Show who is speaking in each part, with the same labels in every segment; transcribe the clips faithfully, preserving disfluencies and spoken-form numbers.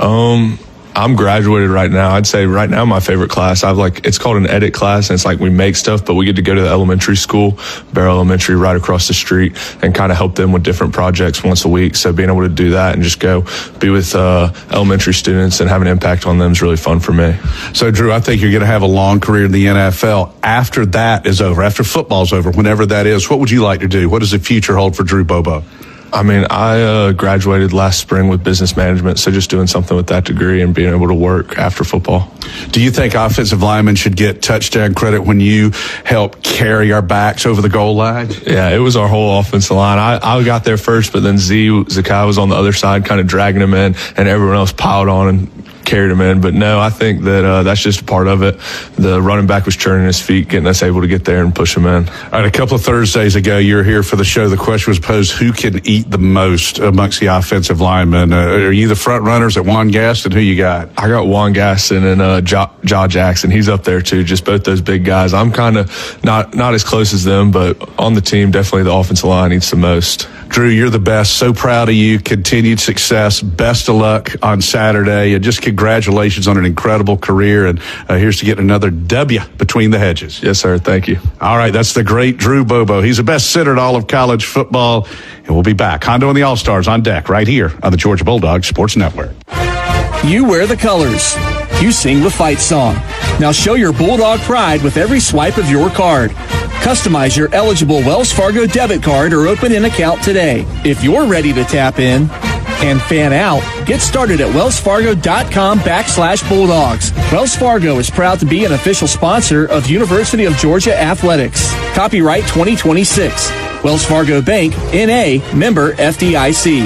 Speaker 1: Um, I'm graduated right now. I'd say right now my favorite class, I've like, it's called an edit class, and it's like we make stuff, but we get to go to the elementary school, Barrow Elementary, right across the street, and kind of help them with different projects once a week. So being able to do that and just go be with uh, elementary students and have an impact on them is really fun for me.
Speaker 2: So, Drew, I think you're going to have a long career in the N F L. After that is over, after football's over, whenever that is, what would you like to do? What does the future hold for Drew Bobo?
Speaker 1: I mean, I uh, graduated last spring with business management, so just doing something with that degree and being able to work after football.
Speaker 2: Do you think offensive linemen should get touchdown credit when you help carry our backs over the goal line?
Speaker 1: Yeah, it was our whole offensive line. I, I got there first, but then Z, Zakai was on the other side kind of dragging him in, and everyone else piled on and carried him in. But no, I think that uh, that's just a part of it. The running back was churning his feet, getting us able to get there and push him in.
Speaker 2: All right, a couple of Thursdays ago, you were here for the show. The question was posed, who can eat the most amongst the offensive linemen? Uh, are you the front runners at Juan Gaston? Who you got?
Speaker 1: I got Juan Gaston and uh, Jaw, Jaw Jackson. He's up there too, just both those big guys. I'm kind of not, not as close as them, but on the team, definitely the offensive line eats the most.
Speaker 2: Drew, you're the best. So proud of you. Continued success. Best of luck on Saturday. And just congratulations on an incredible career. And uh, here's to get another W between the hedges.
Speaker 1: Yes, sir. Thank you.
Speaker 2: All right. That's the great Drew Bobo. He's the best center in all of college football. And we'll be back. Hondo and the All-Stars on deck right here on the Georgia Bulldogs Sports Network.
Speaker 3: You wear the colors. You sing the fight song. Now show your Bulldog pride with every swipe of your card. Customize your eligible Wells Fargo debit card or open an account today. If you're ready to tap in and fan out, get started at wellsfargo.com backslash Bulldogs. Wells Fargo is proud to be an official sponsor of University of Georgia Athletics. Copyright twenty twenty-six. Wells Fargo Bank, N A, member F D I C.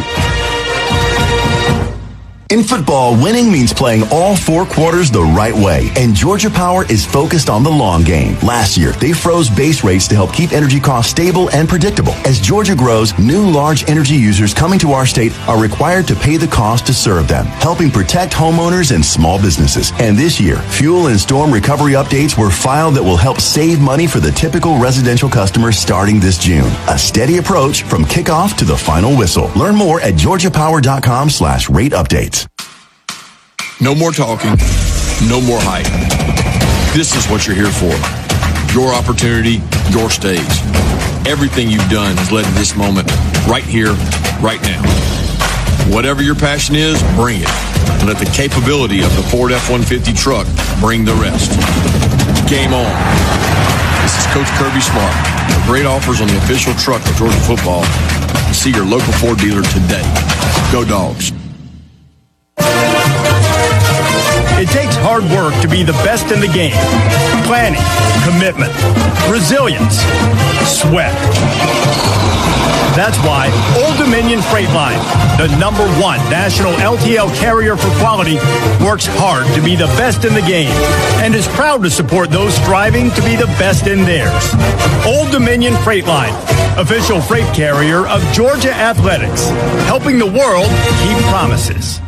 Speaker 4: In football, winning means playing all four quarters the right way, and Georgia Power is focused on the long game. Last year, they froze base rates to help keep energy costs stable and predictable. As Georgia grows, new large energy users coming to our state are required to pay the cost to serve them, helping protect homeowners and small businesses. And this year, fuel and storm recovery updates were filed that will help save money for the typical residential customer starting this June. A steady approach from kickoff to the final whistle. Learn more at georgiapower.com slash rate updates.
Speaker 5: No more talking, no more hype. This is what you're here for. Your opportunity, your stage. Everything you've done has led to this moment right here, right now. Whatever your passion is, bring it. And let the capability of the Ford F one fifty truck bring the rest. Game on. This is Coach Kirby Smart. Great offers on the official truck of Georgia football. See your local Ford dealer today. Go Dogs.
Speaker 6: It takes hard work to be the best in the game. Planning, commitment, resilience, sweat. That's why Old Dominion Freight Line, the number one national L T L carrier for quality, works hard to be the best in the game and is proud to support those striving to be the best in theirs. Old Dominion Freight Line, official freight carrier of Georgia Athletics, helping the world keep promises.